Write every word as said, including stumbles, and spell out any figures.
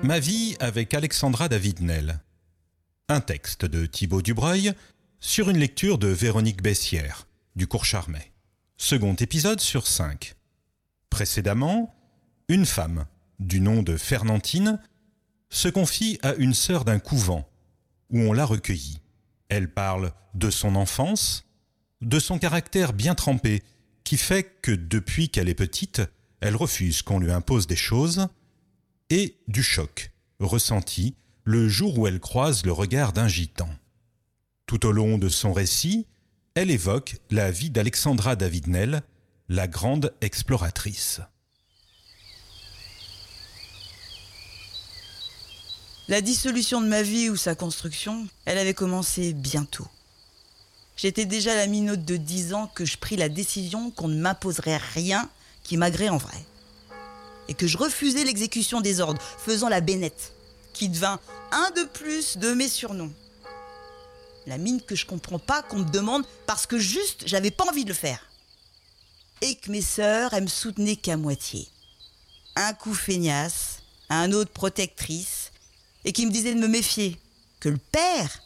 Ma vie avec Alexandra David-Nesle. Un texte de Thibaut Dubreuil sur une lecture de Véronique Bessière, du Cours Charmet. Second épisode sur cinq. Précédemment, une femme, du nom de Fernantine, se confie à une sœur d'un couvent, où on l'a recueillie. Elle parle de son enfance, de son caractère bien trempé, qui fait que depuis qu'elle est petite, elle refuse qu'on lui impose des choses, et du choc ressenti le jour où elle croise le regard d'un gitan. Tout au long de son récit, elle évoque la vie d'Alexandra David-Nesle, la grande exploratrice. La dissolution de ma vie ou sa construction, elle avait commencé bientôt. J'étais déjà la minaude de dix ans que je pris la décision qu'on ne m'imposerait rien qui m'agrée en vrai. Et que je refusais l'exécution des ordres, faisant la bénette, qui devint un de plus de mes surnoms. La mine que je comprends pas qu'on me demande parce que juste j'avais pas envie de le faire. Et que mes sœurs, elles me soutenaient qu'à moitié. Un coup feignasse, un autre protectrice, et qui me disait de me méfier, que le père,